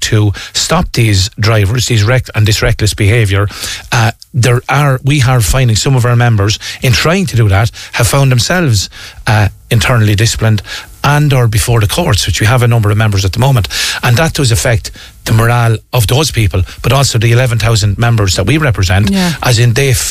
to stop these drivers, this reckless behaviour, we are finding some of our members, in trying to do that, have found themselves internally disciplined and or before the courts, which we have a number of members at the moment, and that does affect the morale of those people, but also the 11,000 members that we represent. As in they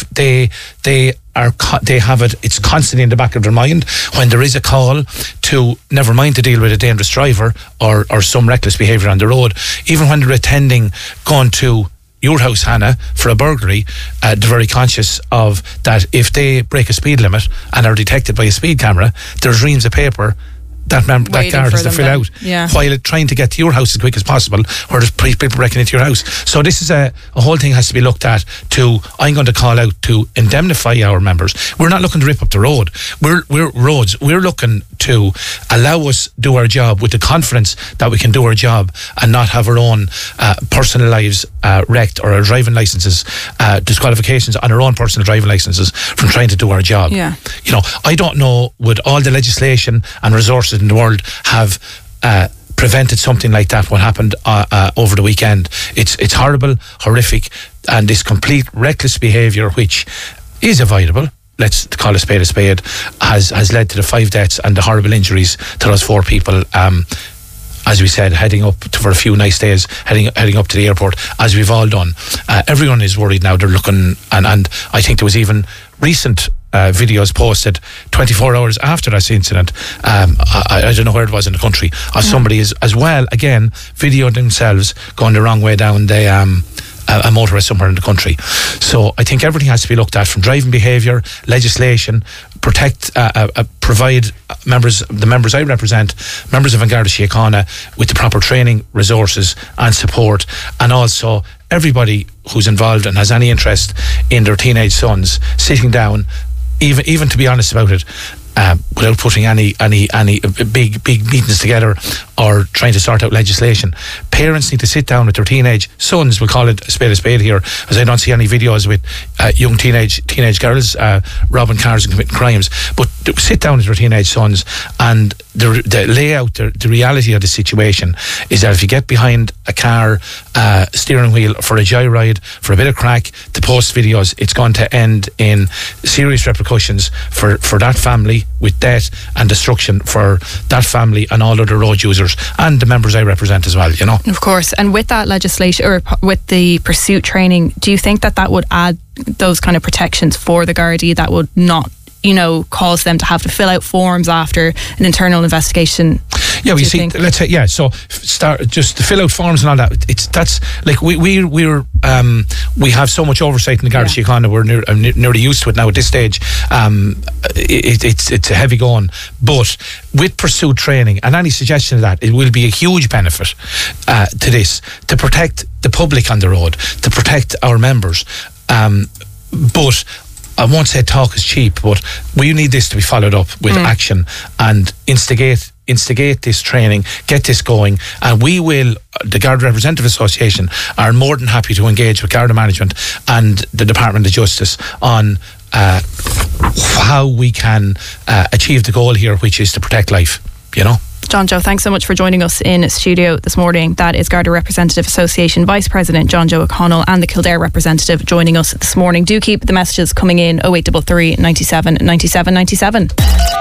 have it, it's constantly in the back of their mind when there is a call to, never mind to deal with a dangerous driver or some reckless behaviour on the road, even when they're going to your house, Hannah, for a burglary, they're very conscious of that. If they break a speed limit and are detected by a speed camera, there's reams of paper that guard has to fill out while trying to get to your house as quick as possible, or there's people breaking into your house. So this is a whole thing has to be looked at. I'm going to call out to indemnify our members. We're not looking to rip up the road. We're looking to allow us do our job with the confidence that we can do our job and not have our own personal lives wrecked, or our driving licenses disqualifications on our own personal driving licenses from trying to do our job. You know, I don't know, would all the legislation and resources in the world have prevented something like that, what happened over the weekend. It's horrible, horrific, and this complete reckless behaviour, which is avoidable, let's call a spade, has led to the 5 deaths and the horrible injuries to those 4 people. As we said, heading up for a few nice days, heading up to the airport, as we've all done. Everyone is worried now. They're looking, and I think there was even recent videos posted 24 hours after that incident. I don't know where it was in the country. Somebody is as well, again, videoed themselves going the wrong way down a motorway somewhere in the country. So I think everything has to be looked at, from driving behaviour, legislation, provide the members I represent, members of An Garda Síochána, with the proper training, resources and support, and also everybody who's involved and has any interest in their teenage sons sitting down, even to be honest about it, without putting any big meetings together or trying to sort out legislation. Parents need to sit down with their teenage sons, we'll call it a spade here, as I don't see any videos with young teenage girls robbing cars and committing crimes, but sit down with their teenage sons and lay out the reality of the situation is that if you get behind a car steering wheel for a joyride, for a bit of crack, to post videos, it's going to end in serious repercussions for that family, with death and destruction for that family and all other road users and the members I represent as well, you know. Of course. And with that legislation, or with the pursuit training, do you think that would add those kind of protections for the Gardaí that would not, you know, cause them to have to fill out forms after an internal investigation? Yeah, we see. Let's say, yeah. So start just to fill out forms and all that. That's like we have so much oversight in the Garda Síochána. We're nearly used to it now at this stage. It's a heavy going, but with pursuit training and any suggestion of that, it will be a huge benefit to this, to protect the public on the road, to protect our members. But I won't say talk is cheap, but we need this to be followed up with action and instigate this training, get this going, and we will, the Garda Representative Association, are more than happy to engage with Garda Management and the Department of Justice on how we can achieve the goal here, which is to protect life, you know. John Joe, thanks so much for joining us in studio this morning. That is Garda Representative Association Vice President John Joe O'Connell and the Kildare representative joining us this morning. Do keep the messages coming in 0833 97 97 97.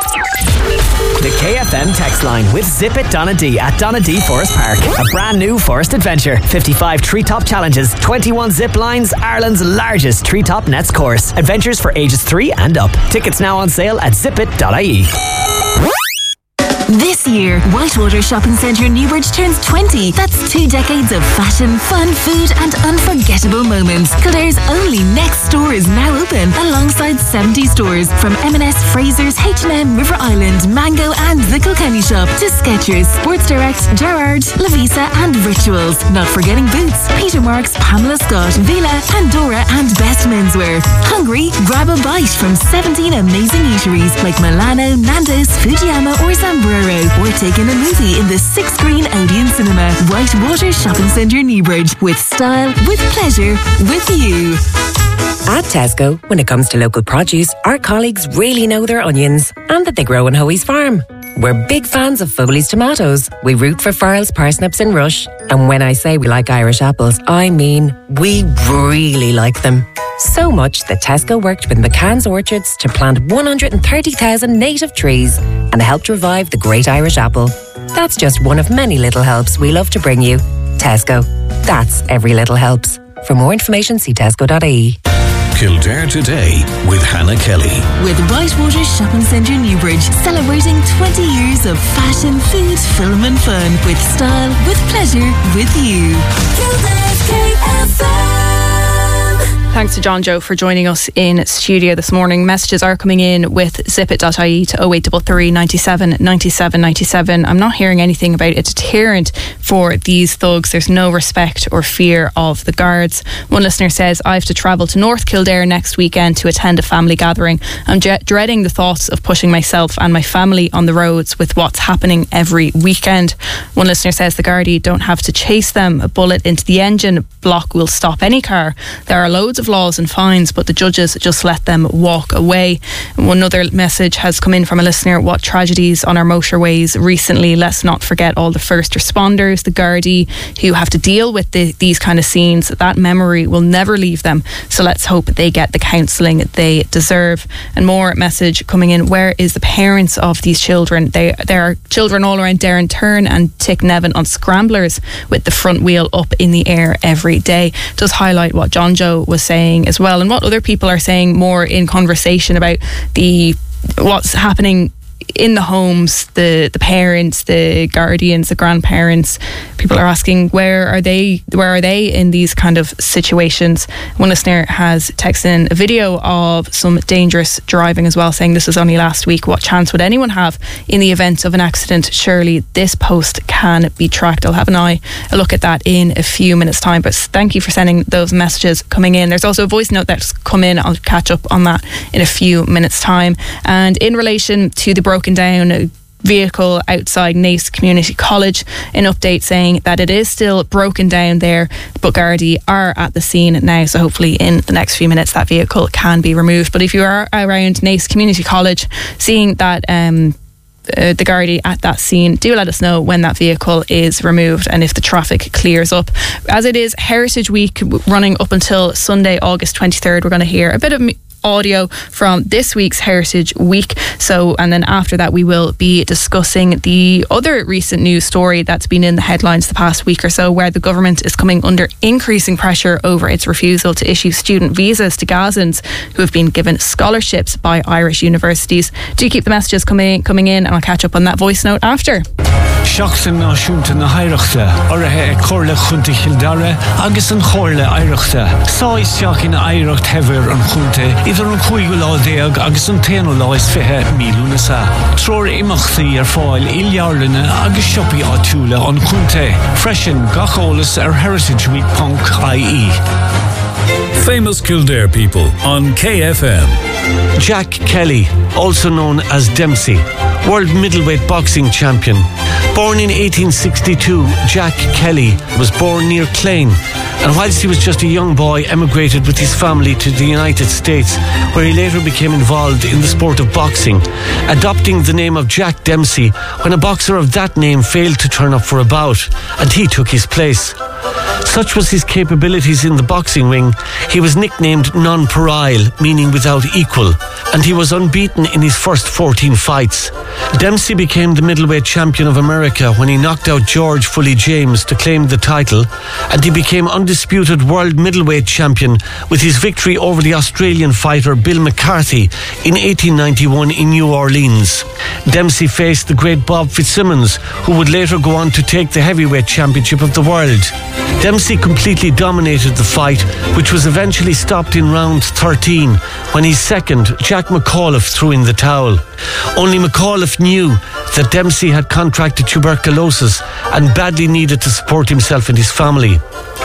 The KFM text line with Zip It Donna D at Donna D Forest Park. A brand new forest adventure. 55 treetop challenges, 21 zip lines, Ireland's largest treetop nets course. Adventures for ages 3 and up. Tickets now on sale at zipit.ie. This year, Whitewater Shopping Centre Newbridge turns 20. That's 2 decades of fashion, fun, food and unforgettable moments. Kildare's only next store is now open alongside 70 stores from M&S, Fraser's, H&M, River Island, Mango and The Kilkenny Shop to Skechers, Sports Direct, Gerrard, Lavisa and Rituals. Not forgetting Boots, Peter Marks, Pamela Scott, Villa, Pandora and Best Menswear. Hungry? Grab a bite from 17 amazing eateries like Milano, Nando's, Fujiyama or Zambro. Or take in a movie in the 6-screen Odeon Cinema. Whitewater Shopping Centre Newbridge. With style, with pleasure, with you. At Tesco, when it comes to local produce, our colleagues really know their onions and that they grow on Hoey's farm. We're big fans of Foley's tomatoes. We root for Farrell's parsnips in Rush. And when I say we like Irish apples, I mean we really like them. So much that Tesco worked with McCann's Orchards to plant 130,000 native trees and helped revive the great Irish apple. That's just one of many little helps we love to bring you. Tesco. That's every little helps. For more information, see tesco.ie. Kildare Today with Hannah Kelly. With Whitewater Shopping Centre Newbridge, celebrating 20 years of fashion, food, film and fun. With style, with pleasure, with you. Kildare's KFM. Thanks to John Joe for joining us in studio this morning. Messages are coming in with zipit.ie to 0833 97 97 97. I'm not hearing anything about a deterrent for these thugs. There's no respect or fear of the guards. One listener says, I have to travel to North Kildare next weekend to attend a family gathering. I'm dreading the thoughts of pushing myself and my family on the roads with what's happening every weekend. One listener says the Gardaí don't have to chase them. A bullet into the engine block will stop any car. There are loads of laws and fines, but the judges just let them walk away. And one other message has come in from a listener. What tragedies on our motorways recently. Let's not forget all the first responders, the Gardaí, who have to deal with these kind of scenes. That memory will never leave them, so let's hope they get the counselling they deserve. And more message coming in. Where is the parents of these children? There are children all around Darren Turn and Ticknevin on scramblers with the front wheel up in the air every day. It does highlight what John Joe was saying as well, and what other people are saying more in conversation about what's happening in the homes, the parents, the guardians, the grandparents. People are asking, where are they in these kind of situations? One listener has texted in a video of some dangerous driving as well, saying this was only last week. What chance would anyone have in the event of an accident? Surely this post can be tracked. I'll have a look at that in a few minutes time, but thank you for sending those messages coming in. There's also a voice note that's come in. I'll catch up on that in a few minutes time. And in relation to the broken down vehicle outside Naas Community College, an update saying that it is still broken down there, but Gardaí are at the scene now, so hopefully in the next few minutes that vehicle can be removed. But if you are around Naas Community College seeing that the Gardaí at that scene, do let us know when that vehicle is removed and if the traffic clears up. As it is Heritage Week running up until Sunday, August 23rd, we're going to hear a bit of audio from this week's Heritage Week. And then after that we will be discussing the other recent news story that's been in the headlines the past week or so, where the government is coming under increasing pressure over its refusal to issue student visas to Gazans who have been given scholarships by Irish universities. Do keep the messages coming in, and I'll catch up on that voice note after. Seachtain náisiúnta na haireachta, orathe Corla chunta Kildare, agus an chorla aireachta. Sáisteach in aireacht hever an chunta, idir an 5 agus an 10 mílúna sa. Tror imachtaí fáil iljarlana agus siopi átúla an chunta. Freshen gacholas heritageweek.ie. Famous Kildare people on KFM. Jack Kelly, also known as Dempsey, world middleweight boxing champion. Born in 1862, Jack Kelly was born near Clane, and whilst he was just a young boy, emigrated with his family to the United States, where he later became involved in the sport of boxing, adopting the name of Jack Dempsey when a boxer of that name failed to turn up for a bout, and he took his place. Such was his capabilities in the boxing ring, he was nicknamed non-pareil, meaning without equal, and he was unbeaten in his first 14 fights. Dempsey became the middleweight champion of America when he knocked out George Fully James to claim the title, and he became undisputed world middleweight champion with his victory over the Australian fighter Bill McCarthy in 1891 in New Orleans. Dempsey faced the great Bob Fitzsimmons, who would later go on to take the heavyweight championship of the world. Dempsey completely dominated the fight, which was eventually stopped in round 13 when his second, Jack McAuliffe, threw in the towel. Only McAuliffe knew that Dempsey had contracted tuberculosis and badly needed to support himself and his family.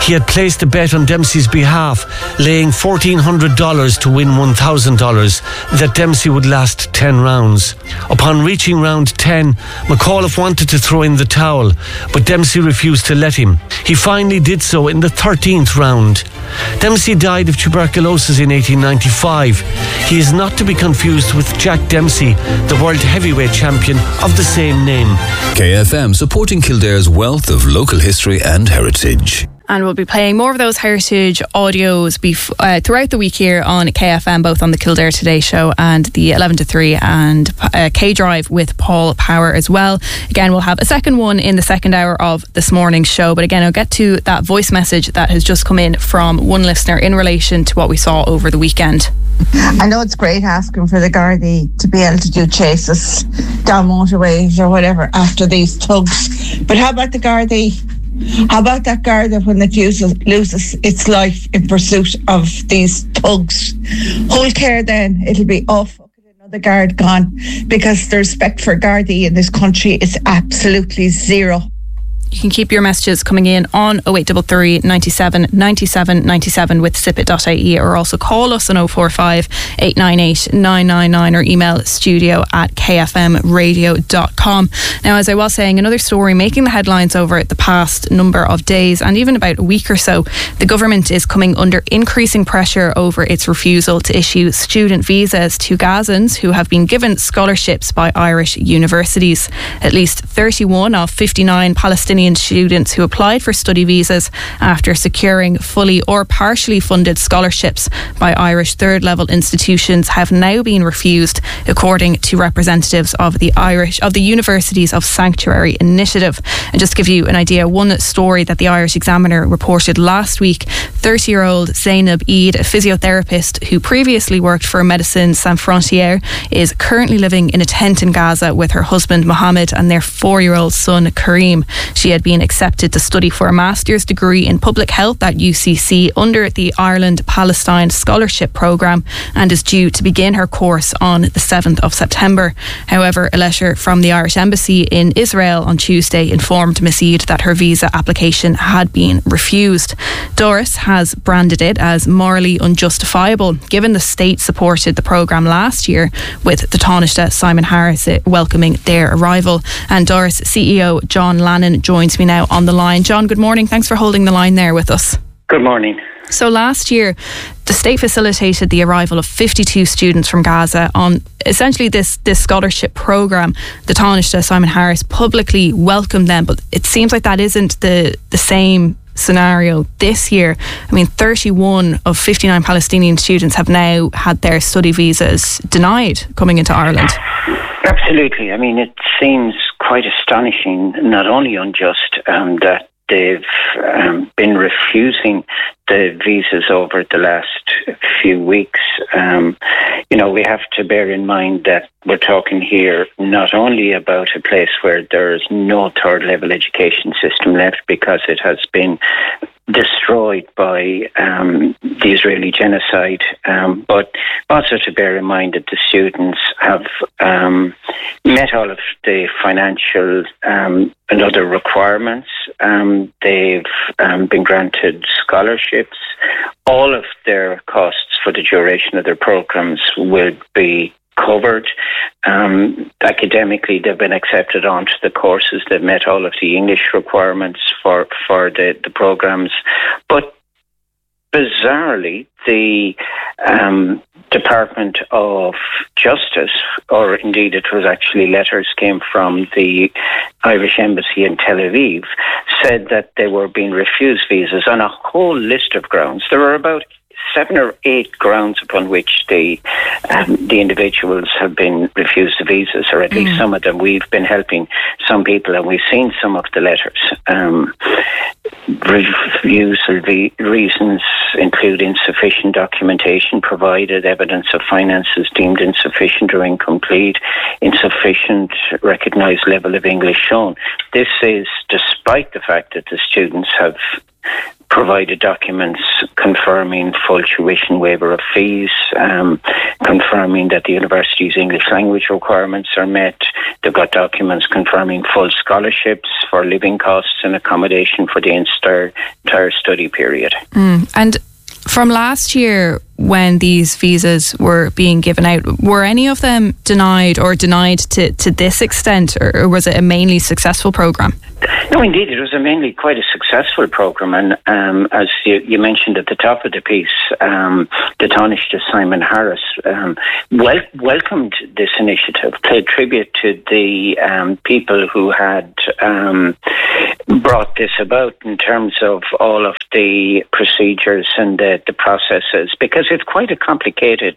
He had placed a bet on Dempsey's behalf, laying $1,400 to win $1,000, that Dempsey would last 10 rounds. Upon reaching round 10, McAuliffe wanted to throw in the towel, but Dempsey refused to let him. He finally did so in the 13th round. Dempsey died of tuberculosis in 1895. He is not to be confused with Jack Dempsey, the world heavyweight champion of the same name. KFM, supporting Kildare's wealth of local history and heritage. And we'll be playing more of those heritage audios throughout the week here on KFM, both on the Kildare Today show and the 11 to 3 and K-Drive with Paul Power as well. Again, we'll have a second one in the second hour of this morning's show. But again, I'll get to that voice message that has just come in from one listener in relation to what we saw over the weekend. I know it's great asking for the Gardaí to be able to do chases down motorways or whatever after these thugs. But how about the Gardaí? How about that Garda when it loses its life in pursuit of these thugs? Hold care then, it'll be off. Another guard gone, because the respect for Gardaí in this country is absolutely zero. You can keep your messages coming in on 0833 97 97 97 with zippit.ie, or also call us on 045 898 999 or email studio@kfmradio.com. Now, as I was saying, another story making the headlines over the past number of days and even about a week or so. The government is coming under increasing pressure over its refusal to issue student visas to Gazans who have been given scholarships by Irish universities. At least 31 of 59 Palestinian students who applied for study visas after securing fully or partially funded scholarships by Irish third-level institutions have now been refused, according to representatives of the Universities of Sanctuary Initiative. And just to give you an idea, one story that the Irish Examiner reported last week, 30-year-old Zainab Eid, a physiotherapist who previously worked for Médecins Sans Frontières, is currently living in a tent in Gaza with her husband Mohammed and their 4-year-old son Kareem. She had been accepted to study for a master's degree in public health at UCC under the Ireland-Palestine Scholarship Programme and is due to begin her course on the 7th of September. However, a letter from the Irish Embassy in Israel on Tuesday informed Miss Eid that her visa application had been refused. Doris has branded it as morally unjustifiable, given the state supported the programme last year, with the Taoiseach Simon Harris welcoming their arrival. And Doris CEO John Lannon joins me now on the line. John, good morning. Thanks for holding the line there with us. Good morning. So last year, the state facilitated the arrival of 52 students from Gaza on essentially this scholarship programme. The Taoiseach Simon Harris publicly welcomed them, but it seems like that isn't the same scenario this year. I mean, 31 of 59 Palestinian students have now had their study visas denied coming into Ireland. Absolutely. I mean, it seems quite astonishing, not only unjust, that they've been refusing the visas over the last few weeks. We have to bear in mind that we're talking here not only about a place where there's no third level education system left because it has been destroyed by the Israeli genocide, but also to bear in mind that the students have met all of the financial and other requirements. They've been granted scholarships. All of their costs for the duration of their programs will be covered. Academically, they've been accepted onto the courses. They've met all of the English requirements for the programs. But bizarrely, the Department of Justice, or indeed it was actually letters came from the Irish Embassy in Tel Aviv, said that they were being refused visas on a whole list of grounds. There were about 7 or 8 grounds upon which the individuals have been refused the visas, or at least some of them. We've been helping some people and we've seen some of the letters. Refusal reasons include insufficient documentation provided, evidence of finances deemed insufficient or incomplete, insufficient recognised level of English shown. This is despite the fact that the students have provided documents confirming full tuition waiver of fees, confirming that the university's English language requirements are met. They've got documents confirming full scholarships for living costs and accommodation for the entire entire study period. And from last year, when these visas were being given out, were any of them denied to this extent, or was it a mainly successful programme? No, indeed, it was mainly quite a successful programme, and as you mentioned at the top of the piece, the Taoiseach Simon Harris welcomed this initiative, paid tribute to the people who had brought this about in terms of all of the procedures and the processes, because it's quite a complicated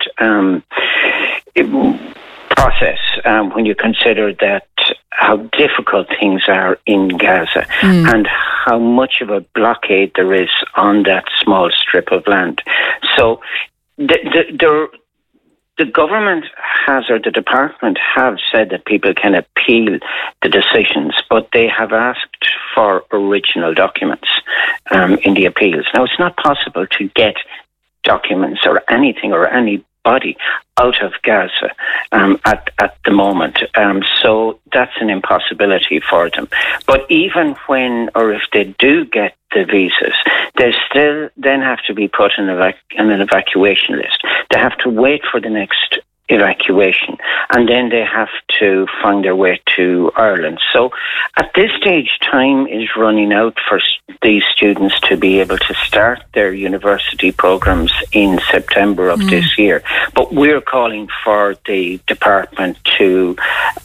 process when you consider that how difficult things are in Gaza and how much of a blockade there is on that small strip of land. So the government has, or the department have said that people can appeal the decisions, but they have asked for original documents in the appeals. Now, it's not possible to get documents or anything or anybody out of Gaza at the moment. So that's an impossibility for them. But even when, or if they do get the visas, they still then have to be put in an evacuation list. They have to wait for the next evacuation, and then they have to find their way to Ireland. So at this stage, time is running out for these students to be able to start their university programs in September of this year. But we're calling for the department to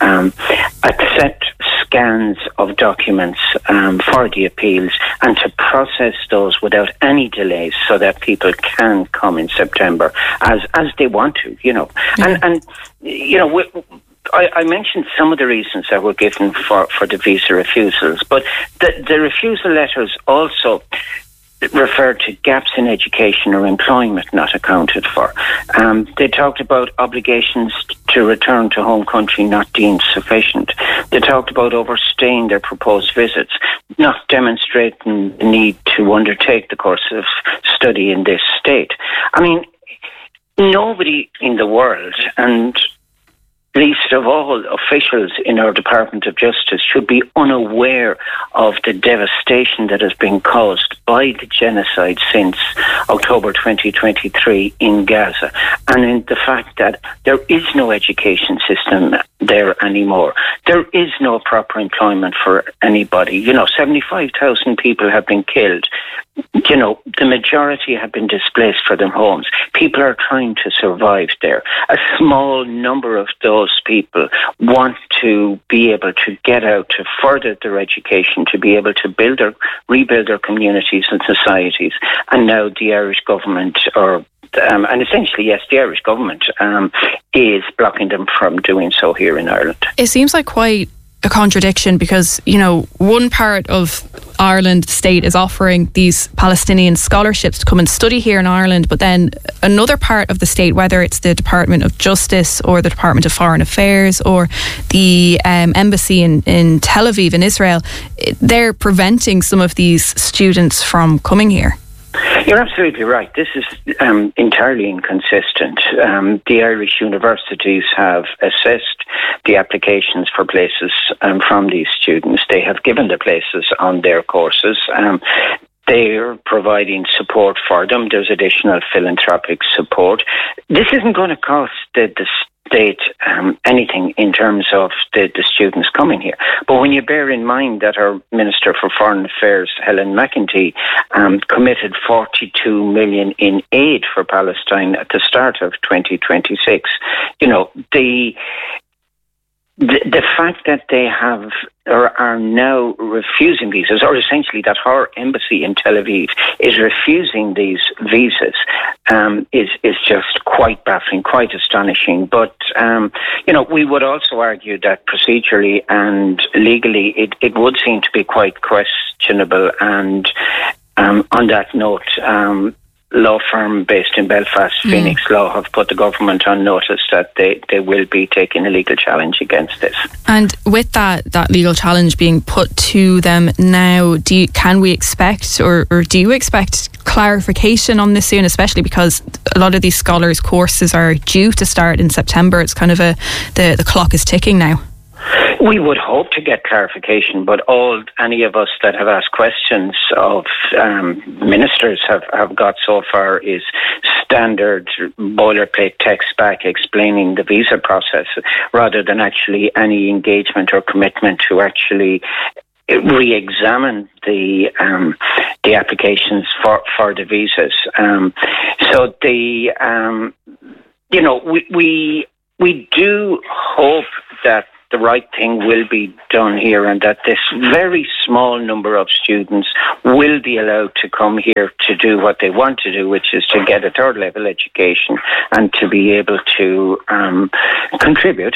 accept scans of documents for the appeals and to process those without any delays so that people can come in September as they want to, you know. And you know, I mentioned some of the reasons that were given for the visa refusals, but the refusal letters also referred to gaps in education or employment not accounted for. They talked about obligations to return to home country not deemed sufficient. They talked about overstaying their proposed visits, not demonstrating the need to undertake the course of study in this state. I mean, nobody in the world, and least of all officials in our Department of Justice, should be unaware of the devastation that has been caused by the genocide since October 2023 in Gaza, and in the fact that there is no education system there anymore. There is no proper employment for anybody. You know, 75,000 people have been killed. You know, the majority have been displaced from their homes. People are trying to survive there. A small number of those people want to be able to get out, to further their education, to be able to rebuild their communities and societies. And now the Irish government, and essentially, yes, the Irish government is blocking them from doing so here in Ireland. It seems like quite a contradiction because, you know, one part of Ireland, the state, is offering these Palestinian scholarships to come and study here in Ireland, but then another part of the state, whether it's the Department of Justice or the Department of Foreign Affairs or the embassy in Tel Aviv in Israel, they're preventing some of these students from coming here. You're absolutely right. This is entirely inconsistent. The Irish universities have assessed the applications for places from these students. They have given the places on their courses. They're providing support for them. There's additional philanthropic support. This isn't going to cost the state anything in terms of the students coming here. But when you bear in mind that our Minister for Foreign Affairs, Helen McEntee, committed 42 million in aid for Palestine at the start of 2026, you know, the fact that they have or are now refusing visas, or essentially that her embassy in Tel Aviv is refusing these visas, is just quite baffling, quite astonishing. But, you know, we would also argue that procedurally and legally it would seem to be quite questionable. And on that note, law firm based in Belfast, Phoenix Law, have put the government on notice that they will be taking a legal challenge against this. And with that legal challenge being put to them now, can we expect or do you expect clarification on this soon, especially because a lot of these scholars' courses are due to start in September? It's kind of the clock is ticking now. We would hope to get clarification, but any of us that have asked questions of ministers have got so far is standard boilerplate text back explaining the visa process, rather than actually any engagement or commitment to actually re-examine the applications for the visas. So we do hope that the right thing will be done here, and that this very small number of students will be allowed to come here to do what they want to do, which is to get a third level education and to be able to contribute,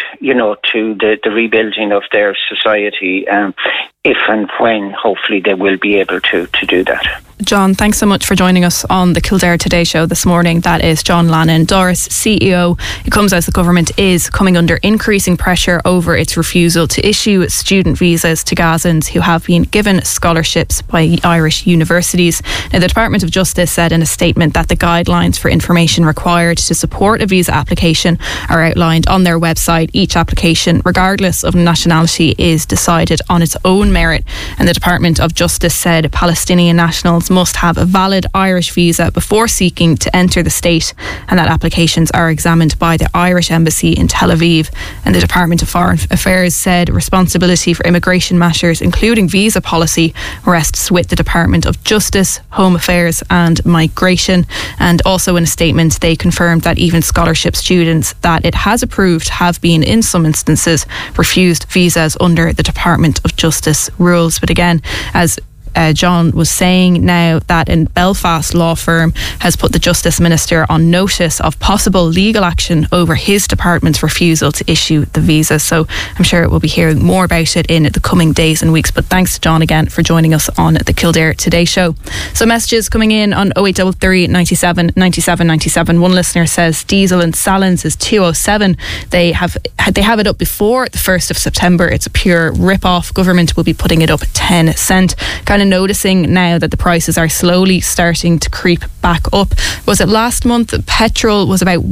to the rebuilding of their society, if and when, hopefully, they will be able to do that. John, thanks so much for joining us on the Kildare Today show this morning. That is John Lannon, Doris CEO. It comes as the government is coming under increasing pressure over its refusal to issue student visas to Gazans who have been given scholarships by Irish universities. Now, the Department of Justice said in a statement that the guidelines for information required to support a visa application are outlined on their website. Each application, regardless of nationality, is decided on its own merit. And the Department of Justice said Palestinian nationals must have a valid Irish visa before seeking to enter the state, and that applications are examined by the Irish Embassy in Tel Aviv. And the Department of Foreign Affairs said responsibility for immigration matters, including visa policy, rests with the Department of Justice, Home Affairs and Migration. And also in a statement, they confirmed that even scholarship students that it has approved have been, in some instances, refused visas under the Department of Justice rules. But again, as John was saying now, that a Belfast law firm has put the Justice Minister on notice of possible legal action over his department's refusal to issue the visa. So I'm sure we'll be hearing more about it in the coming days and weeks. But thanks to John again for joining us on the Kildare Today show. So messages coming in on 0833 97 97 97. One listener says diesel in Sallins is 207. They have it up before the 1st of September. It's a pure rip-off. Government will be putting it up at 10 cent. Kind of noticing now that the prices are slowly starting to creep back up. Was it last month petrol was about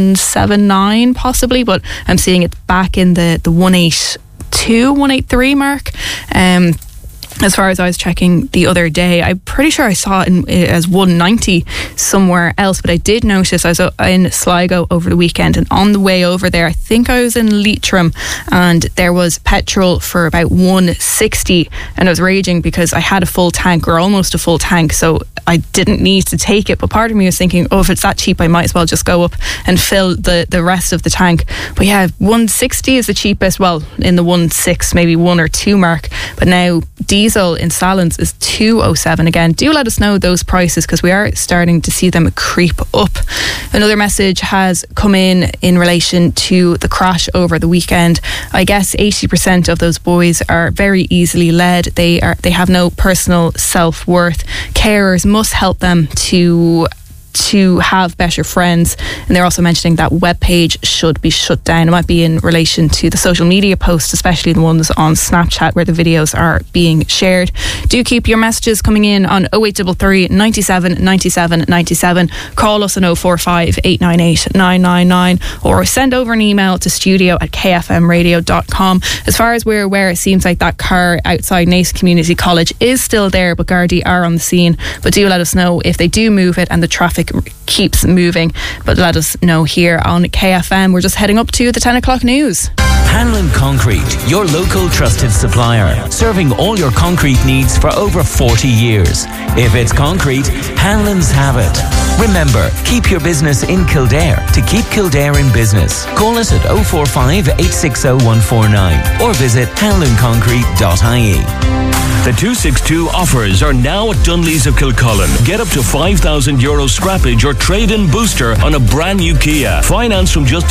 179 possibly, but I'm seeing it back in the 182, 183 mark. As far as I was checking the other day, I'm pretty sure I saw it as 190 somewhere else, but I did notice I was in Sligo over the weekend, and on the way over there, I think I was in Leitrim, and there was petrol for about 160, and I was raging because I had a full tank, or almost a full tank, so I didn't need to take it. But part of me was thinking, if it's that cheap, I might as well just go up and fill the rest of the tank. But yeah, 160 is the cheapest, well, in the 1.6, maybe 1 or 2 mark. But now diesel in Sallins is 207. Again, do let us know those prices, because we are starting to see them creep up. Another message has come in relation to the crash over the weekend. I guess 80% of those boys are very easily led. They have no personal self-worth. Carers must help them to have better friends. And they're also mentioning that webpage should be shut down. It might be in relation to the social media posts, especially the ones on Snapchat where the videos are being shared. Do keep your messages coming in on 0833 97 97 97. Call us on 045 898 999, or send over an email to studio@kfmradio.com. As far as we're aware, it seems like that car outside Naas Community College is still there, but Gardaí are on the scene. But do let us know if they do move it and the traffic keeps moving. But let us know here on KFM. We're just heading up to the 10 o'clock news. Hanlon Concrete, your local trusted supplier, serving all your concrete needs for over 40 years. If it's concrete, Hanlon's have it. Remember, keep your business in Kildare to keep Kildare in business. Call us at 045 860 149 or visit hanlonconcrete.ie. The 262 offers are now at Dunlees of Kilcullen. Get up to €5,000 scrappage or trade-in booster on a brand new Kia. Finance from just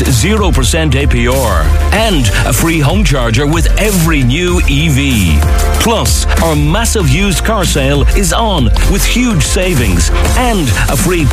0% APR. And a free home charger with every new EV. Plus, our massive used car sale is on with huge savings. And a free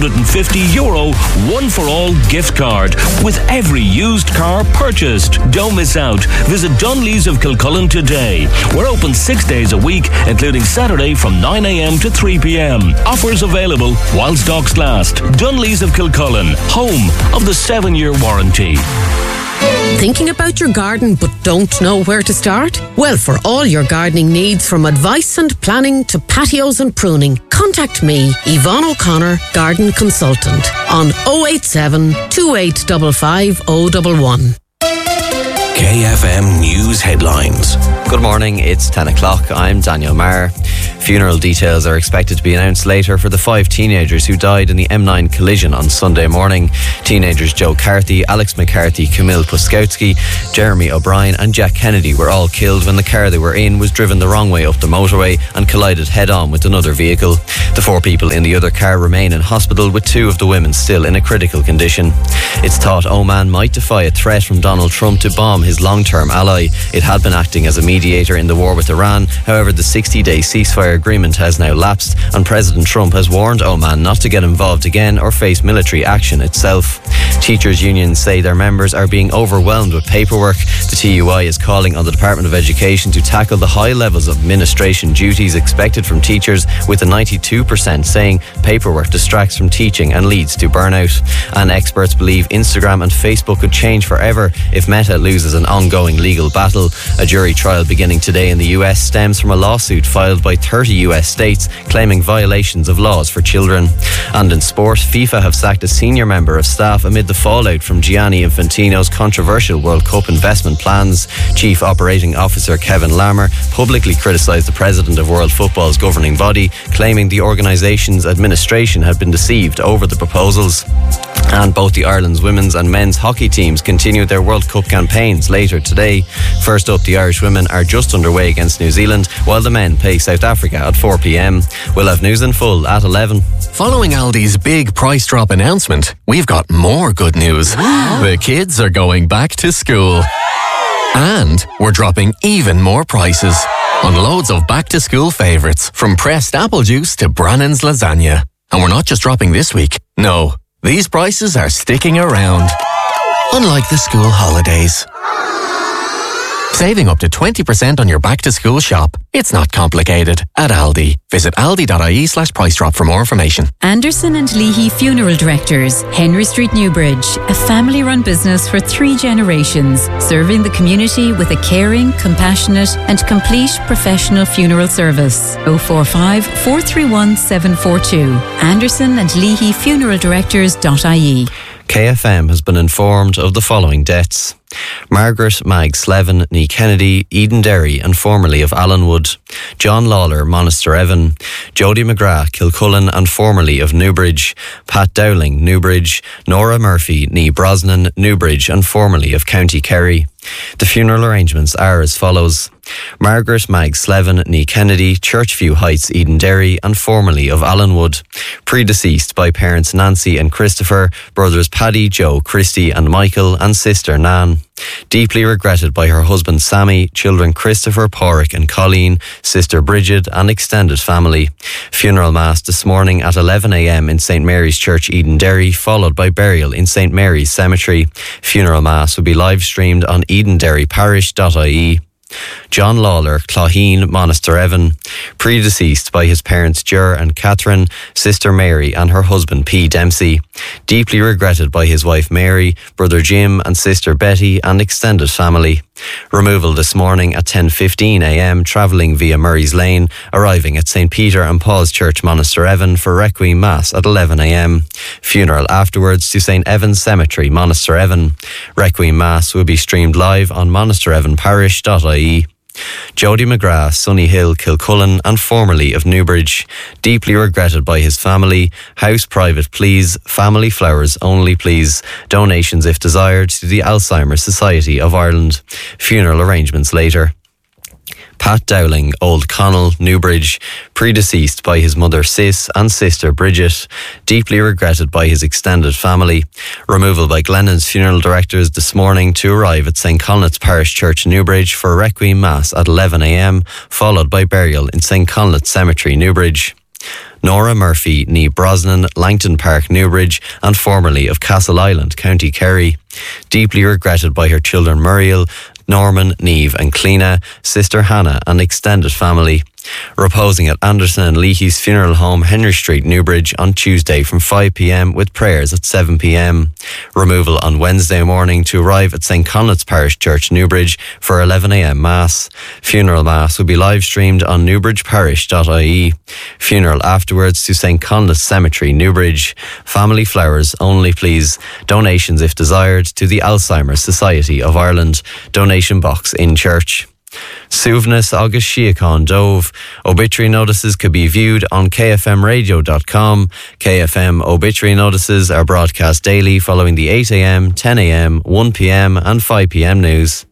€250 one-for-all gift card with every used car purchased. Don't miss out. Visit Dunlees of Kilcullen today. We're open 6 days a week, including Saturday from 9 a.m. to 3 p.m. Offers available while stocks last. Dunlees of Kilcullen, home of the 7-year warranty. Thinking about your garden but don't know where to start? Well, for all your gardening needs, from advice and planning to patios and pruning, contact me, Yvonne O'Connor, Garden Consultant, on 087 2855 011. KFM News Headlines. Good morning, it's 10 o'clock. I'm Daniel Maher. Funeral details are expected to be announced later for the 5 teenagers who died in the M9 collision on Sunday morning. Teenagers Joe Carthy, Alex McCarthy, Camille Puskowski, Jeremy O'Brien and Jack Kennedy were all killed when the car they were in was driven the wrong way up the motorway and collided head-on with another vehicle. The 4 people in the other car remain in hospital, with 2 of the women still in a critical condition. It's thought Oman might defy a threat from Donald Trump to bomb his long-term ally. It had been acting as a mediator in the war with Iran. However, the 60-day ceasefire agreement has now lapsed, and President Trump has warned Oman not to get involved again or face military action itself. Teachers' unions say their members are being overwhelmed with paperwork. The TUI is calling on the Department of Education to tackle the high levels of administration duties expected from teachers, with the 92% saying paperwork distracts from teaching and leads to burnout. And experts believe Instagram and Facebook could change forever if Meta loses an ongoing legal battle. A jury trial beginning today in the US stems from a lawsuit filed by 30 US states claiming violations of laws for children. And in sport, FIFA have sacked a senior member of staff amid the fallout from Gianni Infantino's controversial World Cup investment plans. Chief Operating Officer Kevin Lammer publicly criticised the president of World Football's governing body, claiming the organisation's administration had been deceived over the proposals. And both the Ireland's women's and men's hockey teams continued their World Cup campaigns later today. First up, the Irish women are just underway against New Zealand, while the men play South Africa at 4 p.m. We'll have news in full at 11. Following Aldi's big price drop announcement, we've got more good news. The kids are going back to school. And we're dropping even more prices on loads of back-to-school favourites, from pressed apple juice to Brannan's lasagna. And we're not just dropping this week. No, these prices are sticking around. Unlike the school holidays. Saving up to 20% on your back-to-school shop. It's not complicated at Aldi. Visit aldi.ie/price drop for more information. Anderson and Leahy Funeral Directors, Henry Street, Newbridge. A family-run business for 3 generations, serving the community with a caring, compassionate and complete professional funeral service. 045 431 742. Anderson and Leahy Funeral Directors.ie. KFM has been informed of the following deaths: Margaret Mag Slevin, née Kennedy, Eden Derry and formerly of Allenwood; John Lawler, Monaster Evan; Jody McGrath, Kilcullen and formerly of Newbridge; Pat Dowling, Newbridge; Nora Murphy, née Brosnan, Newbridge and formerly of County Kerry. The funeral arrangements are as follows: Margaret Mag Slevin, née Kennedy, Churchview Heights, Eden Derry and formerly of Allenwood. Predeceased by parents Nancy and Christopher, brothers Paddy, Joe, Christy and Michael and sister Nan. Deeply regretted by her husband Sammy, children Christopher, Pádraig and Colleen, sister Bridget and extended family. Funeral mass this morning at 11 a.m. in St Mary's Church, Eden Derry, followed by burial in St Mary's Cemetery. Funeral mass will be live streamed on edenderryparish.ie. John Lawler, Clogheen, Monaster Evan. Predeceased by his parents Ger and Catherine, sister Mary and her husband P. Dempsey. Deeply regretted by his wife Mary, brother Jim and sister Betty and extended family. Removal this morning at 10:15 a.m, travelling via Murray's Lane, arriving at St Peter and Paul's Church, Monaster Evan for Requiem Mass at 11 a.m. Funeral afterwards to St Evan's Cemetery, Monaster Evan. Requiem Mass will be streamed live on monasterevanparish.ie. Jody McGrath, Sunny Hill, Kilcullen and formerly of Newbridge. Deeply regretted by his family. House private please. Family flowers only please. Donations if desired to the Alzheimer's Society of Ireland. Funeral arrangements later. Pat Dowling, Old Connell, Newbridge. Predeceased by his mother Sis and sister Bridget. Deeply regretted by his extended family. Removal by Glennon's funeral directors this morning to arrive at St Conleth's Parish Church, Newbridge for Requiem Mass at 11 a.m, followed by burial in St Conleth's Cemetery, Newbridge. Nora Murphy, née Brosnan, Langton Park, Newbridge and formerly of Castle Island, County Kerry. Deeply regretted by her children Muriel, Norman, Neve and Cleena, sister Hannah and extended family. Reposing at Anderson and Leahy's funeral home, Henry Street, Newbridge, on Tuesday from 5 p.m. with prayers at 7 p.m. Removal on Wednesday morning to arrive at St. Conleth's Parish Church, Newbridge, for 11 a.m. Mass. Funeral Mass will be live streamed on newbridgeparish.ie. Funeral afterwards to St. Conleth's Cemetery, Newbridge. Family flowers only, please. Donations, if desired, to the Alzheimer's Society of Ireland. Donation box in church. Suivnas August Shiacon Dove. Obituary notices could be viewed on kfmradio.com. KFM obituary notices are broadcast daily following the 8 a.m, 10 a.m, 1 p.m, and 5 p.m. news.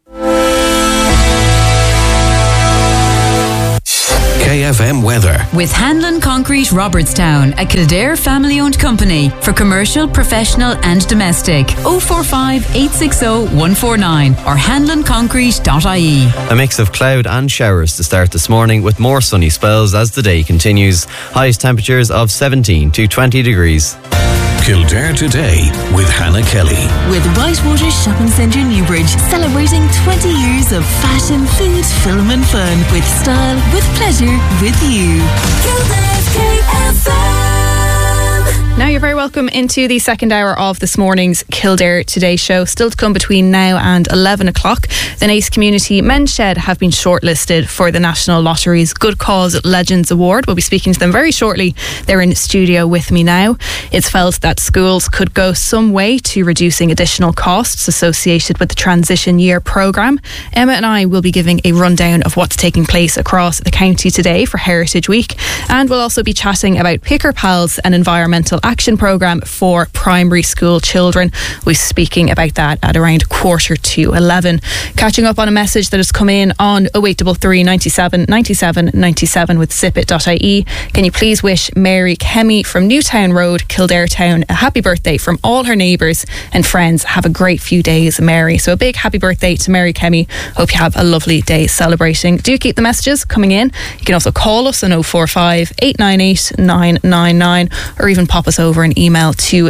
KFM weather. With Hanlon Concrete Robertstown, a Kildare family-owned company for commercial, professional and domestic. 045 860 149 or hanlonconcrete.ie. A mix of cloud and showers to start this morning, with more sunny spells as the day continues. Highest temperatures of 17 to 20 degrees. Kildare Today with Hannah Kelly. With Whitewater Shopping Centre Newbridge, celebrating 20 years of fashion, food, film and fun. With style, with pleasure, with you. Kildare's KFM. Now you're very welcome into the second hour of this morning's Kildare Today show. Still to come between now and 11 o'clock. The Naas Community Men's Shed have been shortlisted for the National Lottery's Good Cause Legends Award. We'll be speaking to them very shortly. They're in studio with me now. It's felt that schools could go some way to reducing additional costs associated with the Transition Year programme. Emma and I will be giving a rundown of what's taking place across the county today for Heritage Week. And we'll also be chatting about Picker Pals, an environmental action programme for primary school children. We'll be speaking about that at around 11:15. Catching up on a message that has come in on 0833 97 97 97 with zipit.ie. Can you please wish Mary Kemmy from Newtown Road, Kildare Town, a happy birthday from all her neighbours and friends. Have a great few days, Mary. So a big happy birthday to Mary Kemmy. Hope you have a lovely day celebrating. Do keep the messages coming in. You can also call us on 045 898 999 or even pop us over an email to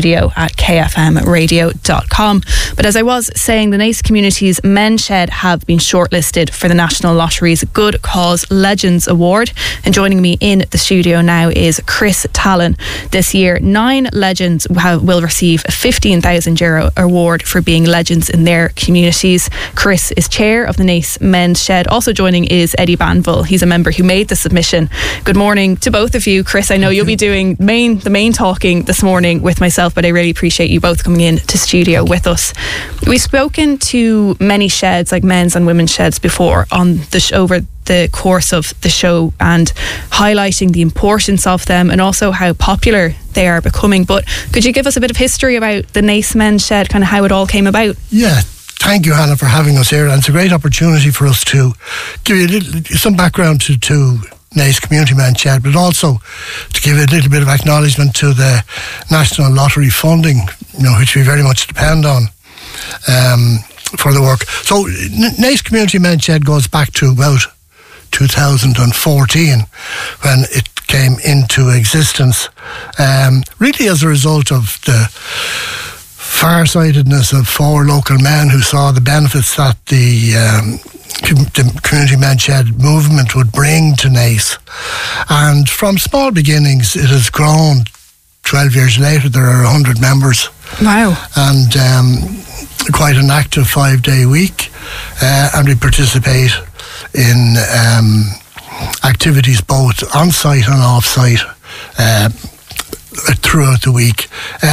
studio@kfmradio.com. But as I was saying, the Naas Community's Men's Shed have been shortlisted for the National Lottery's Good Cause Legends Award. And joining me in the studio now is Chris Tallon. This year, 9 legends will receive a €15,000 award for being legends in their communities. Chris is chair of the Naas Men's Shed. Also joining is Eddie Banville. He's a member who made the submission. Good morning to both of you. Chris, I know you'll be doing the main talking this morning with myself, but I really appreciate you both coming in to studio with us. We've spoken to many sheds, like men's and women's sheds, before on the over the course of the show, and highlighting the importance of them and also how popular they are becoming. But could you give us a bit of history about the Naas Men's Shed, kind of how it all came about? Yeah. Thank you, Hannah, for having us here, and it's a great opportunity for us to give you some background to Naas Community Men's Shed, but also to give a little bit of acknowledgement to the National Lottery funding, which we very much depend on for the work. So Naas Community Men's Shed goes back to about 2014 when it came into existence, really as a result of the farsightedness of 4 local men who saw the benefits that the Community Men's Shed movement would bring to Naas. And from small beginnings, it has grown. 12 years later, there are 100 members. Wow. And quite an active 5-day week. And we participate in activities both on-site and off-site throughout the week.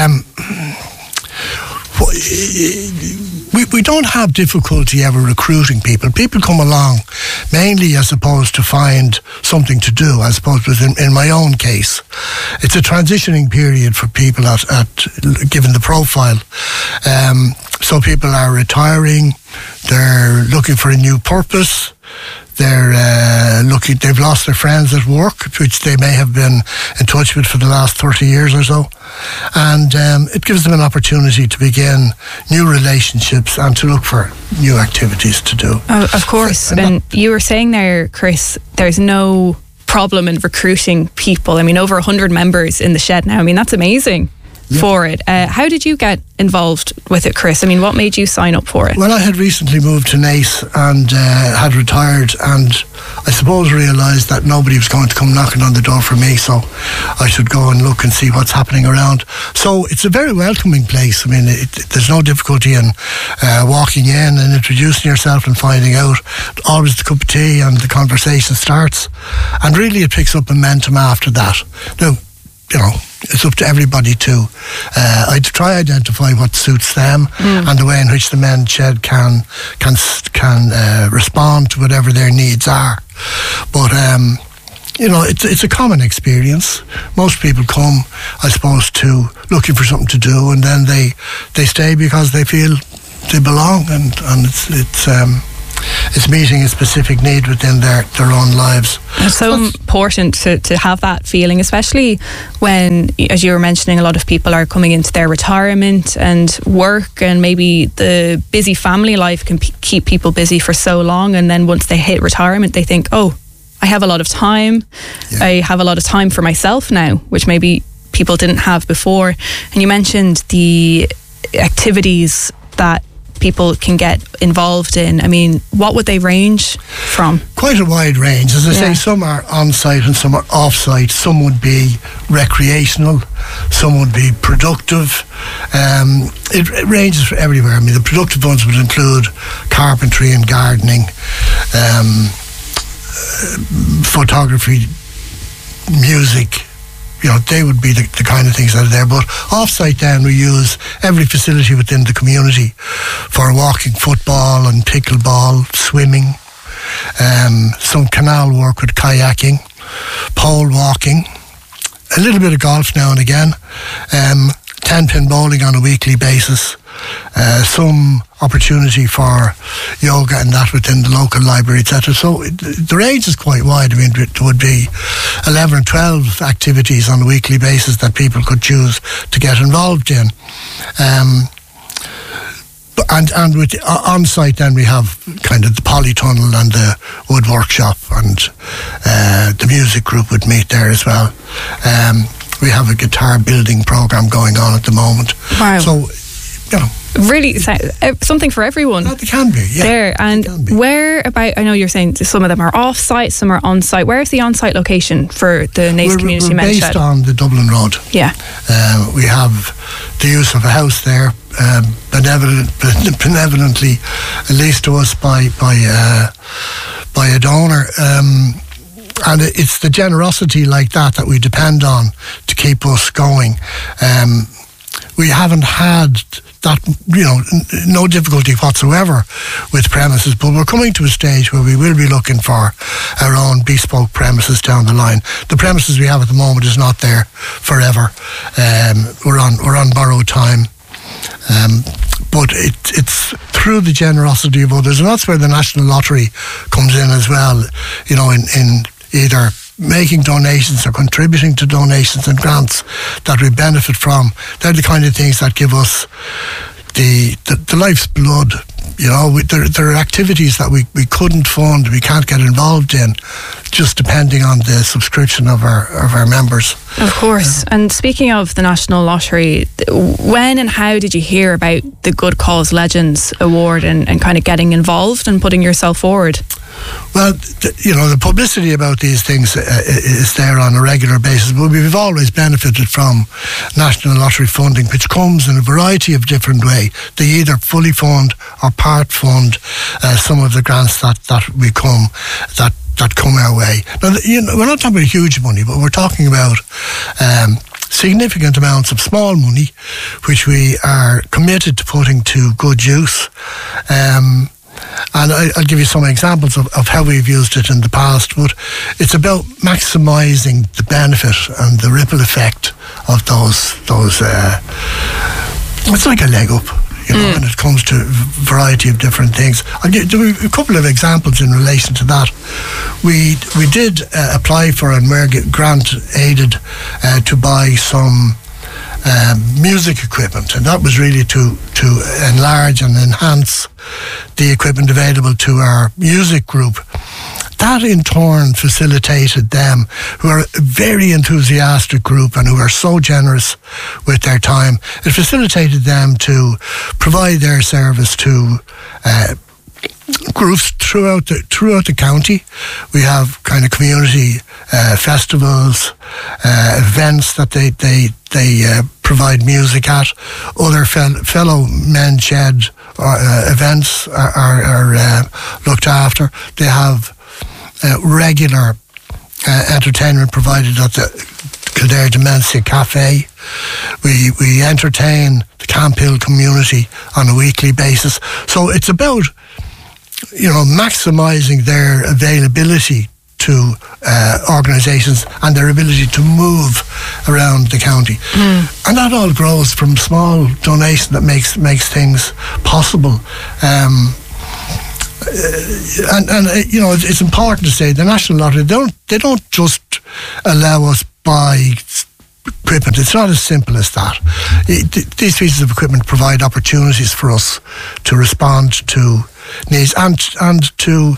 We don't have difficulty ever recruiting people. People come along mainly, I suppose, to find something to do. I suppose in my own case, it's a transitioning period for people at given the profile. So people are retiring, they're looking for a new purpose. They've lost their friends at work, which they may have been in touch with for the last 30 years or so. And it gives them an opportunity to begin new relationships and to look for new activities to do. Oh, of course. And you were saying there, Chris, there's no problem in recruiting people. I mean, over 100 members in the shed now. I mean, that's amazing. for it. How did you get involved with it, Chris? I mean, what made you sign up for it? Well, I had recently moved to Naas and had retired, and I suppose realised that nobody was going to come knocking on the door for me, so I should go and look and see what's happening around. So it's a very welcoming place. I mean, there's no difficulty in walking in and introducing yourself and finding out. Always the cup of tea and the conversation starts, and really it picks up momentum after that. Now, you know, it's up to everybody to try identify what suits them and the way in which the men's shed can respond to whatever their needs are. But you know, it's a common experience. Most people come, I suppose, to looking for something to do, and then they stay because they feel they belong, and it's meeting a specific need within their own lives. It's so important to have that feeling, especially when, as you were mentioning, a lot of people are coming into their retirement and work, and maybe the busy family life can keep people busy for so long, and then once they hit retirement they think, oh, I have a lot of time. Yeah. I have a lot of time for myself now, which maybe people didn't have before. And you mentioned the activities that people can get involved in. I mean, what would they range from? Quite a wide range. As I say, some are on-site and some are off-site. Some would be recreational, some would be productive. It ranges from everywhere. I mean, the productive ones would include carpentry and gardening, photography, music. You know, they would be the kind of things that are there. But off-site then, we use every facility within the community for walking, football and pickleball, swimming, some canal work with kayaking, pole walking, a little bit of golf now and again, 10-pin bowling on a weekly basis, some opportunity for yoga and that within the local library, etc. So the range is quite wide. I mean, there would be 11 or 12 activities on a weekly basis that people could choose to get involved in. And with on site, then we have kind of the polytunnel and the wood workshop, and the music group would meet there as well. We have a guitar building program going on at the moment. Wow. So, you know, really something for everyone. That can be, yeah. There. And where about, I know you're saying some of them are off-site, some are on-site. Where's the on-site location for the Naas Community Men's Shed? We're based on the Dublin Road. Yeah. We have the use of a house there, benevolently leased to us by a donor. And it's the generosity like that we depend on to keep us going. We haven't had that, you know, no difficulty whatsoever with premises, but we're coming to a stage where we will be looking for our own bespoke premises down the line. The premises we have at the moment is not there forever. We're on borrowed time. But it's through the generosity of others, and that's where the National Lottery comes in as well, you know, in either making donations or contributing to donations and grants that we benefit from. They're the kind of things that give us the life's blood. You know, there are activities that we couldn't fund, we can't get involved in, just depending on the subscription of our members. Of course. And speaking of the National Lottery, when and how did you hear about the Good Cause Legends Award and kind of getting involved and putting yourself forward? Well, you know, the publicity about these things is there on a regular basis, but we've always benefited from National Lottery funding, which comes in a variety of different ways. They either fully fund or part fund some of the grants that come our way. Now, you know, we're not talking about huge money, but we're talking about significant amounts of small money, which we are committed to putting to good use. And I'll give you some examples of how we've used it in the past, but it's about maximising the benefit and the ripple effect of those it's like a leg up, you know, when it comes to a variety of different things. I'll give you a couple of examples in relation to that. We did apply for and we're grant aided to buy some music equipment, and that was really to enlarge and enhance the equipment available to our music group. that in turn facilitated them, who are a very enthusiastic group and who are so generous with their time, it facilitated them to provide their service to groups throughout the county. We have kind of community festivals, events that they provide music at. Other fellow men's shed events are looked after. They have regular entertainment provided at the Kildare Dementia Cafe. We entertain the Camp Hill community on a weekly basis. So it's about, maximising their availability to organisations and their ability to move around the county. And that all grows from small donation that makes things possible. It's important to say the National Lottery, they don't just allow us buy equipment. It's not as simple as that. These pieces of equipment provide opportunities for us to respond to needs and to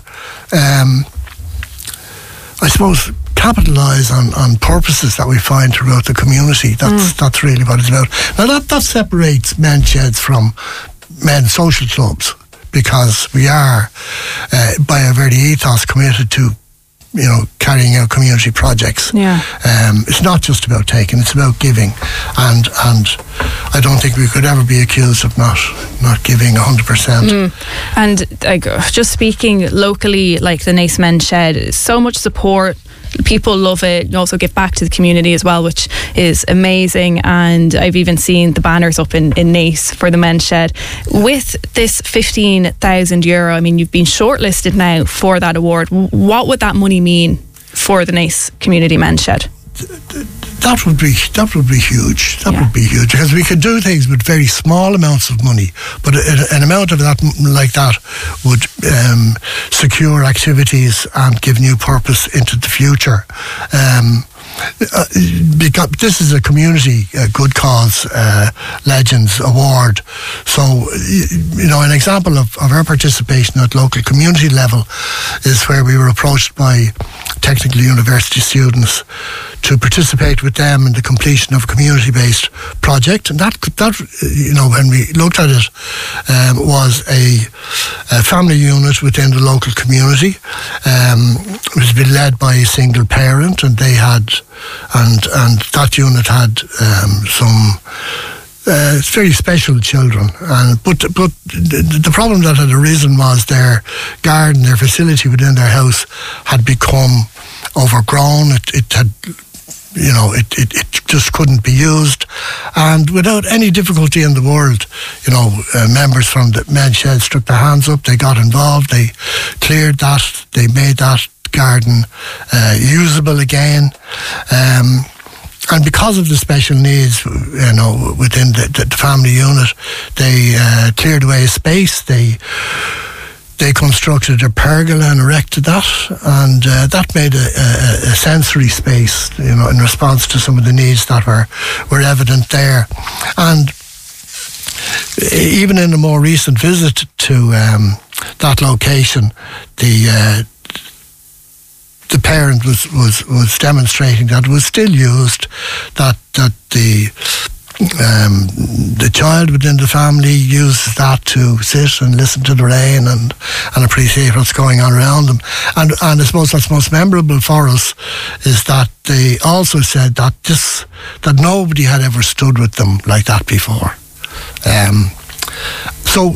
I suppose capitalise on purposes that we find throughout the community. That's really what it's about. Now that separates men's sheds from men's social clubs, because we are by our very ethos committed to carrying out community projects. It's not just about taking, it's about giving, and I don't think we could ever be accused of not giving 100%. And just speaking locally, like the Naas Men's Shed, so much support. People love it. You also give back to the community as well, which is amazing. And I've even seen the banners up in Naas for the Men's Shed. With this €15,000, I mean, you've been shortlisted now for that award. What would that money mean for the Naas Community Men's Shed? That would be huge. That would be huge, because we could do things with very small amounts of money, but an amount of that like that would secure activities and give new purpose into the future. Because this is a community good cause Legends Award, so an example of our participation at local community level is where we were approached by technical university students to participate with them in the completion of a community-based project, and that when we looked at it, was a family unit within the local community. It was been led by a single parent, and they had, and that unit had some very special children, but the problem that had arisen was their garden, their facility within their house had become overgrown. It had, it just couldn't be used, and without any difficulty in the world, members from the men's shed stuck their hands up. They got involved. They cleared that. They made that garden usable again. And because of the special needs, within the family unit, they cleared away a space. They constructed a pergola and erected that, and that made a sensory space, in response to some of the needs that were evident there. And even in a more recent visit to that location, the parent was demonstrating that it was still used, that the child within the family uses that to sit and listen to the rain and appreciate what's going on around them. And I suppose what's most memorable for us is that they also said that that nobody had ever stood with them like that before. So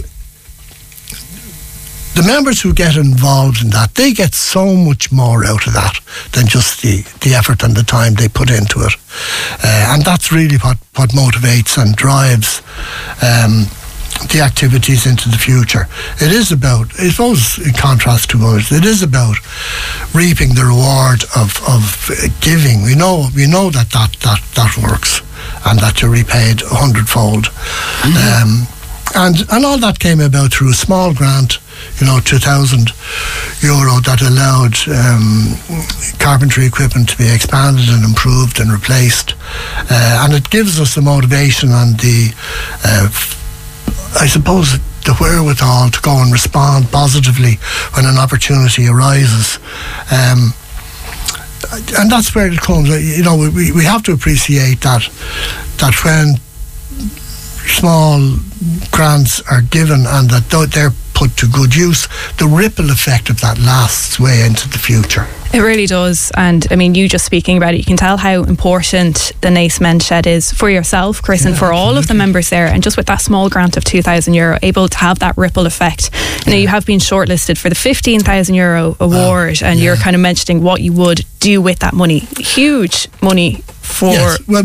the members who get involved in that, they get so much more out of that than just the effort and the time they put into it. And that's really what motivates and drives the activities into the future. It is about, I suppose, in contrast to others, it is about reaping the reward of giving. We know that works, and that you're repaid 100-fold. Mm-hmm. And all that came about through a small grant, €2,000 that allowed carpentry equipment to be expanded and improved and replaced. And it gives us the motivation and I suppose the wherewithal to go and respond positively when an opportunity arises. And that's where it comes. We have to appreciate that when small grants are given and that they're put to good use, the ripple effect of that lasts way into the future. It really does. And I mean, you just speaking about it, you can tell how important the Naas Men's Shed is for yourself, Chris, and for all of the members there. And just with that small grant of €2,000, able to have that ripple effect. Now, you have been shortlisted for the €15,000 award, and you're kind of mentioning what you would do with that money. Huge money for... Yes. Well,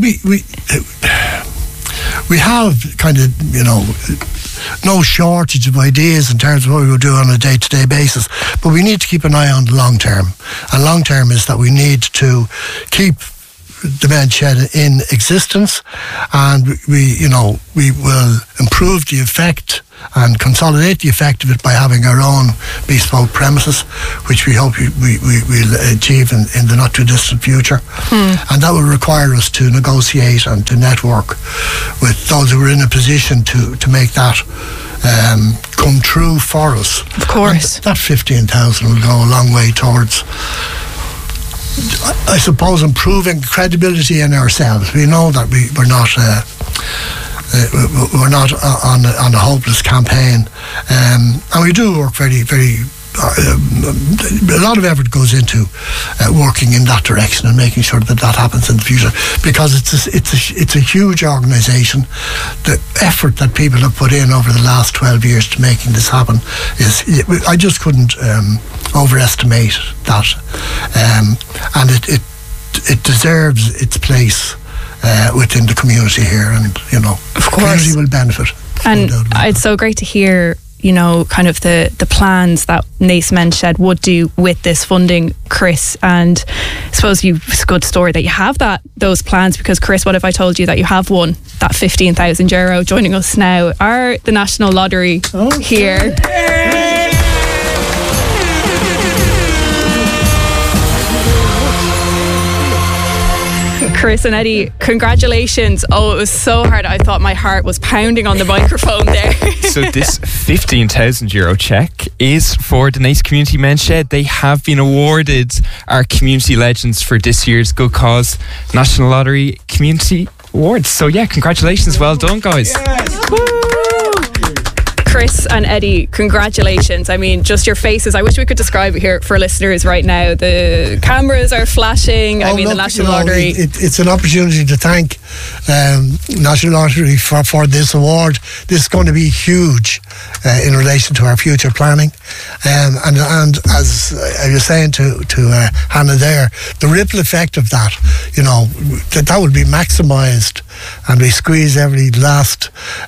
we have kind of, no shortage of ideas in terms of what we will do on a day-to-day basis, but we need to keep an eye on the long term. And long term is that we need to keep the Men's Shed in existence, and we will improve the effect and consolidate the effect of it by having our own bespoke premises, which we hope we'll achieve in the not too distant future. And that will require us to negotiate and to network with those who are in a position to make that come true for us. Of course. And that 15,000 will go a long way towards, I suppose, improving credibility in ourselves. We know that we're not on a hopeless campaign, and we do work very, very. A lot of effort goes into working in that direction and making sure that happens in the future, because it's a huge organisation. The effort that people have put in over the last 12 years to making this happen I just couldn't overestimate that, and it deserves its place within the community here, and of course, the community will benefit. And it's so great to hear, kind of the plans that Naas Men's Shed would do with this funding, Chris. And I suppose it's a good story that you have those plans, because Chris, what if I told you that you have won that €15,000? Joining us now are the National Lottery here. Chris and Eddie, congratulations. Oh, it was so hard. I thought my heart was pounding on the microphone there. So this €15,000 cheque is for the Naas Community Men's Shed. They have been awarded our Community Legends for this year's Good Cause National Lottery Community Awards. So yeah, congratulations. Well done, guys. Chris and Eddie, congratulations. I mean, just your faces. I wish we could describe it here for listeners right now. The cameras are flashing. The National Lottery. It's an opportunity to thank National Lottery for this award. This is going to be huge in relation to our future planning. And as I was saying to Hannah there, the ripple effect of that, that will be maximised, and we squeeze every last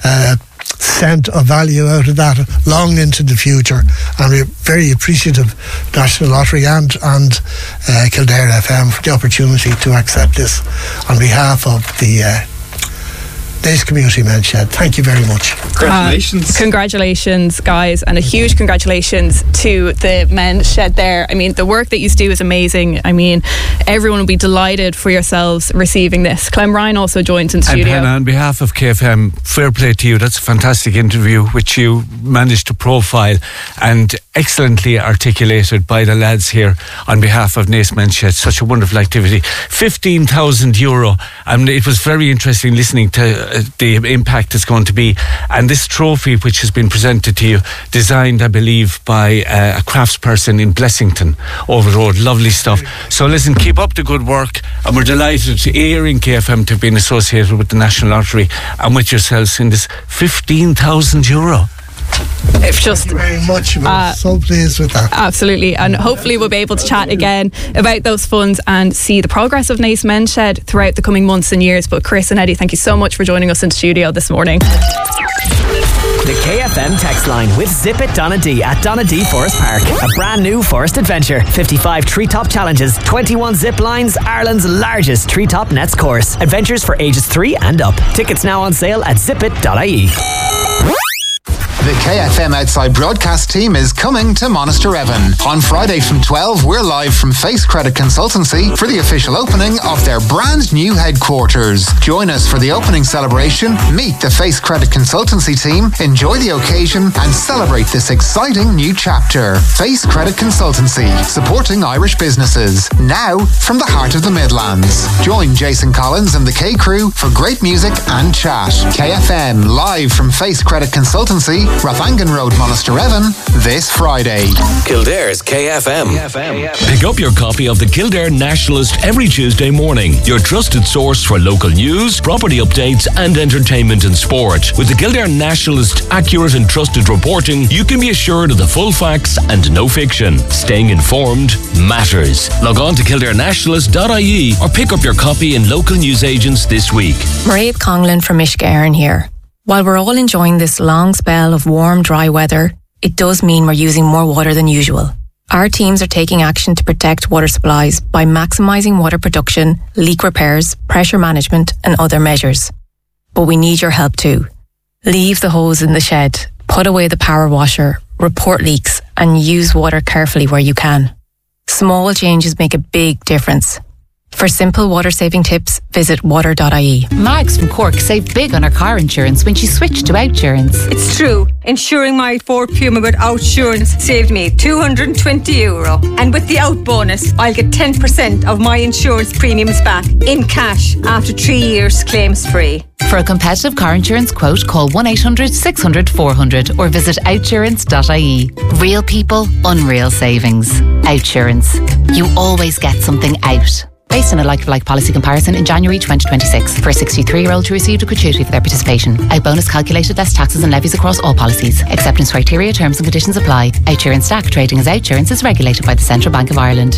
cent of value out of that long into the future. And we're very appreciative of National Lottery and Kildare FM for the opportunity to accept this on behalf of the Naas Community Men's Shed. Thank you very much. Congratulations. Congratulations, guys, and a huge congratulations to the Men's Shed there. I mean, the work that you do is amazing. I mean, everyone will be delighted for yourselves receiving this. Clem Ryan also joins in studio. And Hannah, on behalf of KFM, fair play to you. That's a fantastic interview which you managed to profile and excellently articulated by the lads here on behalf of Naas Men's Shed. Such a wonderful activity. €15,000. And it was very interesting listening to the impact it's going to be. And this trophy, which has been presented to you, designed, I believe, by a craftsperson in Blessington over the road. Lovely stuff. So listen, keep up the good work, and we're delighted here in KFM to have been associated with the National Lottery and with yourselves in this €15,000. It's just, thank you very much. We're so pleased with that. Absolutely. And hopefully we'll be able to chat again about those funds and see the progress of Naas Men's Shed throughout the coming months and years. But Chris and Eddie, thank you so much for joining us in studio this morning. The KFM text line with Zip It Donna D at Donna D Forest Park. A brand new forest adventure. 55 treetop challenges, 21 zip lines, Ireland's largest treetop nets course. Adventures for ages 3 and up. Tickets now on sale at zipit.ie. The KFM Outside broadcast team is coming to Monasterevin. On Friday from 12, we're live from Face Credit Consultancy for the official opening of their brand new headquarters. Join us for the opening celebration, meet the Face Credit Consultancy team, enjoy the occasion and celebrate this exciting new chapter. Face Credit Consultancy, supporting Irish businesses. Now from the heart of the Midlands. Join Jason Collins and the K Crew for great music and chat. KFM live from Face Credit Consultancy, Rathangan Road, Monasterevin, this Friday. Kildare's KFM. Pick up your copy of the Kildare Nationalist every Tuesday morning. Your trusted source for local news, property updates and entertainment and sport. With the Kildare Nationalist accurate and trusted reporting, you can be assured of the full facts and no fiction. Staying informed matters. Log on to kildarenationalist.ie or pick up your copy in local newsagents this week. Mairead Conlon from Uisce Éireann here. While we're all enjoying this long spell of warm, dry weather, it does mean we're using more water than usual. Our teams are taking action to protect water supplies by maximising water production, leak repairs, pressure management and other measures. But we need your help too. Leave the hose in the shed, put away the power washer, report leaks and use water carefully where you can. Small changes make a big difference. For simple water-saving tips, visit water.ie. Mags from Cork saved big on her car insurance when she switched to Outsurance. It's true. Insuring my Ford Puma with Outsurance saved me €220. And with the Out bonus, I'll get 10% of my insurance premiums back in cash after 3 years claims-free. For a competitive car insurance quote, call 1-800-600-400 or visit outsurance.ie. Real people, unreal savings. Outsurance. You always get something out. Based on a like-for-like policy comparison in January 2026. For a 63-year-old who received a gratuity for their participation. Out bonus calculated less taxes and levies across all policies. Acceptance criteria, terms and conditions apply. Outsurance DAC trading as Outsurance is regulated by the Central Bank of Ireland.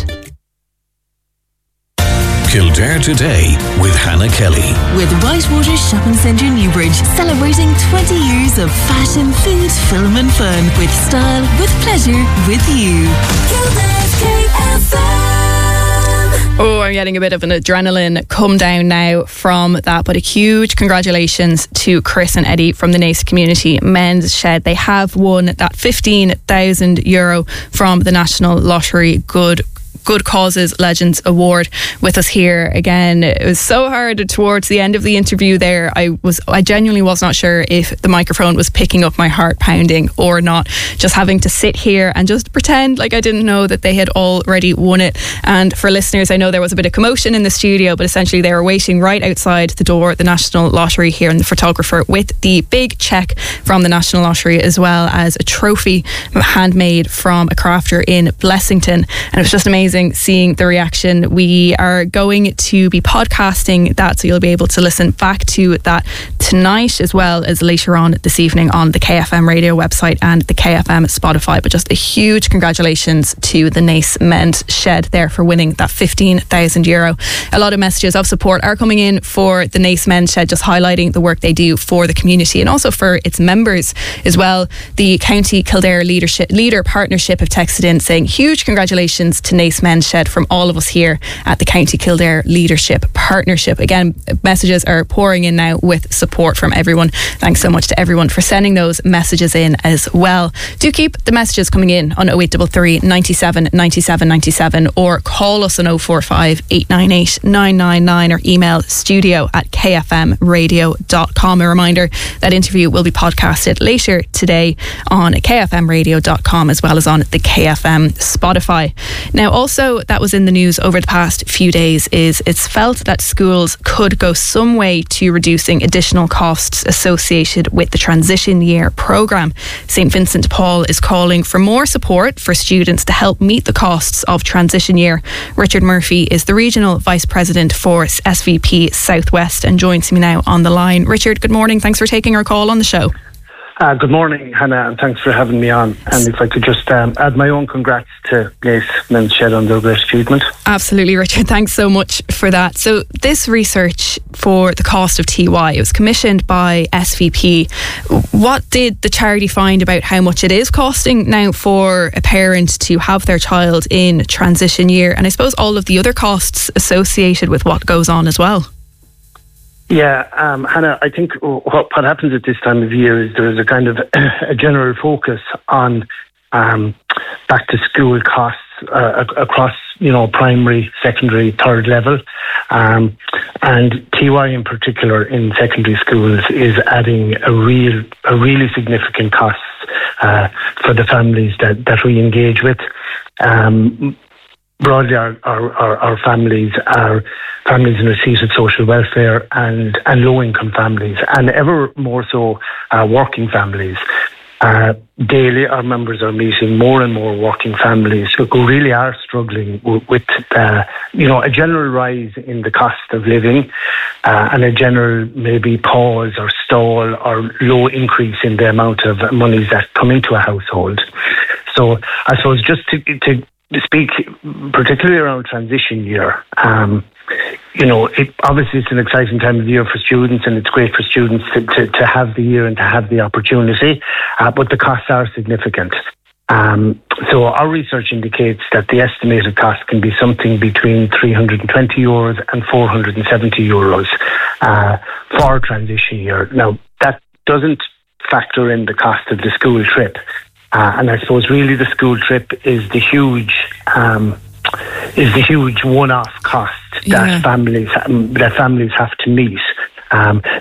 Kildare Today with Hannah Kelly. With Whitewater Shopping Centre Newbridge, celebrating 20 years of fashion, food, film and fun. With style, with pleasure, with you. Kildare's KFM. Oh, I'm getting a bit of an adrenaline come down now from that. But a huge congratulations to Chris and Eddie from the Naas Community Men's Shed. They have won that €15,000 from the National Lottery Good Causes Legends Award with us here again. It was so hard towards the end of the interview there. I genuinely was not sure if the microphone was picking up my heart pounding or not. Just having to sit here and just pretend like I didn't know that they had already won it. And for listeners, I know there was a bit of commotion in the studio, but essentially they were waiting right outside the door, the National Lottery here, and the photographer with the big cheque from the National Lottery, as well as a trophy handmade from a crafter in Blessington. And it was just amazing seeing the reaction. We are going to be podcasting that, so you'll be able to listen back to that tonight as well as later on this evening on the KFM radio website and the KFM Spotify. But just a huge congratulations to the Naas Men's Shed there for winning that €15,000. A lot of messages of support are coming in for the Naas Men's Shed, just highlighting the work they do for the community and also for its members as well. The County Kildare Leader Partnership have texted in saying huge congratulations to Naas Men's Shed from all of us here at the County Kildare Leadership Partnership. Again, messages are pouring in now with support from everyone. Thanks so much to everyone for sending those messages in as well. Do keep the messages coming in on 0833 97 97 97 or call us on 045 898 999 or email studio@kfmradio.com. A reminder, that interview will be podcasted later today on kfmradio.com as well as on the KFM Spotify. Now, also that was in the news over the past few days is it's felt that schools could go some way to reducing additional costs associated with the transition year programme. St Vincent de Paul is calling for more support for students to help meet the costs of transition year. Richard Murphy is the Regional Vice President for SVP Southwest and joins me now on the line. Richard, good morning. Thanks for taking our call on the show. Good morning, Hannah, and thanks for having me on. And if I could just add my own congrats to Naas Men's Shed on their great achievement. Absolutely, Richard. Thanks so much for that. So this research for the cost of TY, it was commissioned by SVP. What did the charity find about how much it is costing now for a parent to have their child in transition year? And I suppose all of the other costs associated with what goes on as well. Yeah, Hannah, I think what happens at this time of year is there is a kind of a general focus on back to school costs across, primary, secondary, third level. And TY in particular in secondary schools is adding a really significant costs for the families that we engage with. Broadly, our families are families in receipt of social welfare and low-income families, and ever more so working families. Daily, our members are meeting more and more working families who really are struggling with a general rise in the cost of living and a general maybe pause or stall or low increase in the amount of monies that come into a household. So I suppose just to speak particularly around transition year, obviously it's an exciting time of year for students, and it's great for students to have the year and to have the opportunity, but the costs are significant. So our research indicates that the estimated cost can be something between €320 and €470 for transition year. Now, that doesn't factor in the cost of the school trip. And I suppose really the school trip is the huge one-off cost that families have to meet.